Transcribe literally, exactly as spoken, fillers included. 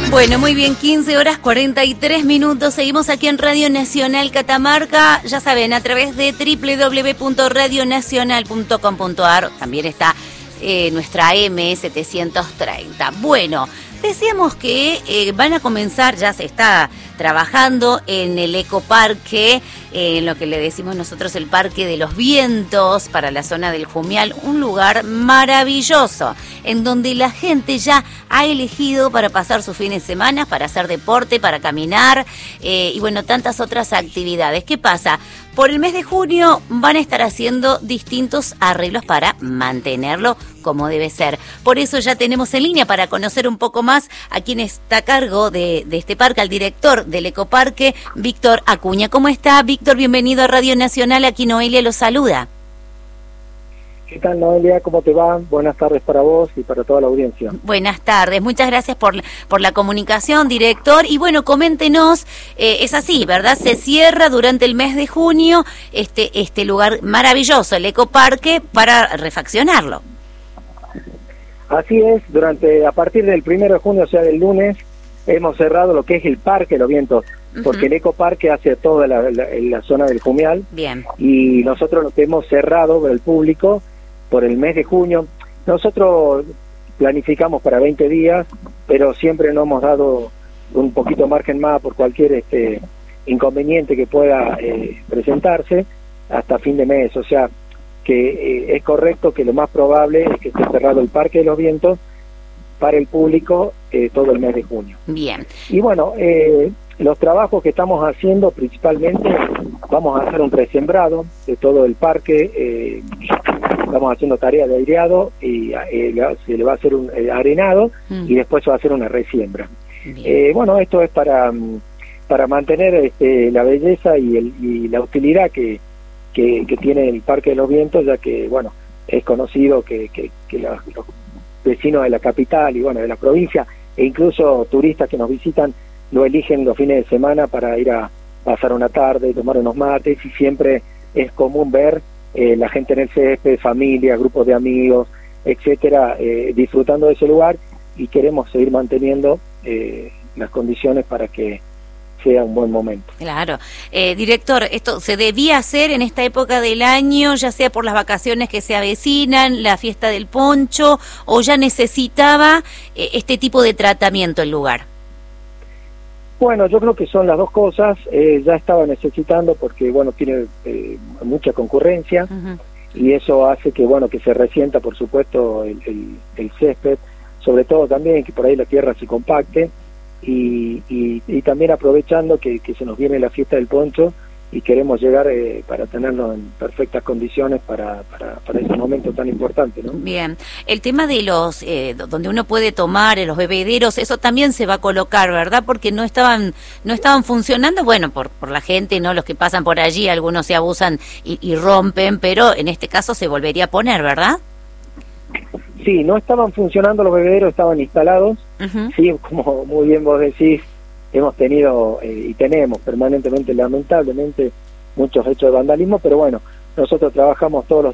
Bueno, muy bien, quince horas cuarenta y tres minutos, seguimos aquí en Radio Nacional Catamarca, ya saben, a través de doble u doble u doble u punto radio nacional punto com punto a r, también está eh, nuestra M setecientos treinta. Bueno, decíamos que eh, van a comenzar, ya se está trabajando en el ecoparque, eh, en lo que le decimos nosotros el Parque de los Vientos, para la zona del Jumial, un lugar maravilloso, en donde la gente ya ha elegido para pasar sus fines de semana, para hacer deporte, para caminar, eh, y bueno, tantas otras actividades. ¿Qué pasa? Por el mes de junio van a estar haciendo distintos arreglos para mantenerlo como debe ser. Por eso ya tenemos en línea para conocer un poco más a quien está a cargo de, de este parque, al director del ecoparque, Víctor Acuña. ¿Cómo está, Víctor? Bienvenido a Radio Nacional, aquí Noelia lo saluda. ¿Qué tal, Noelia? ¿Cómo te va? Buenas tardes para vos y para toda la audiencia. Buenas tardes, muchas gracias por, por la comunicación, director. Y bueno, coméntenos, eh, es así, ¿verdad? Se cierra durante el mes de junio este, este lugar maravilloso, el ecoparque, para refaccionarlo. Así es, durante a partir del primero de junio, o sea, del lunes, hemos cerrado lo que es el Parque de los Vientos, uh-huh. porque el ecoparque hace toda la, la, la zona del Jumial. Bien. Y nosotros lo que hemos cerrado para el público por el mes de junio. Nosotros planificamos para veinte días, pero siempre nos hemos dado un poquito margen más por cualquier este inconveniente que pueda eh, presentarse hasta fin de mes. O sea, que eh, es correcto que lo más probable es que esté cerrado el Parque de los Vientos para el público eh, todo el mes de junio. Bien. Y bueno, eh, los trabajos que estamos haciendo principalmente, vamos a hacer un resembrado de todo el parque, eh, estamos haciendo tarea de aireado y eh, se le va a hacer un eh, arenado mm. y después se va a hacer una resiembra. Eh, bueno, esto es para, para mantener este, la belleza y, el, y la utilidad que, que, que tiene el Parque de los Vientos, ya que, bueno, es conocido que, que, que los, los vecinos de la capital y, bueno, de la provincia, e incluso turistas que nos visitan, lo eligen los fines de semana para ir a pasar una tarde, tomar unos mates, y siempre es común ver eh, la gente en el césped, familia, grupos de amigos, etcétera, eh, disfrutando de ese lugar, y queremos seguir manteniendo eh, las condiciones para que sea un buen momento. Claro. Eh, director, ¿esto se debía hacer en esta época del año, ya sea por las vacaciones que se avecinan, la fiesta del poncho, o ya necesitaba eh, este tipo de tratamiento el lugar? Bueno, yo creo que son las dos cosas. Eh, ya estaba necesitando porque, bueno, tiene eh, mucha concurrencia, uh-huh. y eso hace que, bueno, que se resienta, por supuesto, el, el, el césped, sobre todo también que por ahí la tierra se compacte, y, y, y también aprovechando que, que se nos viene la fiesta del poncho y queremos llegar eh, para tenerlo en perfectas condiciones para, para, para ese momento tan importante, ¿no? Bien. El tema de los, eh, donde uno puede tomar, los bebederos, eso también se va a colocar, ¿verdad? Porque no estaban no estaban funcionando, bueno, por, por la gente, ¿no? Los que pasan por allí, algunos se abusan y, y rompen, pero en este caso se volvería a poner, ¿verdad? Sí, no estaban funcionando los bebederos, estaban instalados. Uh-huh. Sí, como muy bien vos decís, hemos tenido eh, y tenemos permanentemente, lamentablemente, muchos hechos de vandalismo, pero bueno, nosotros trabajamos todos los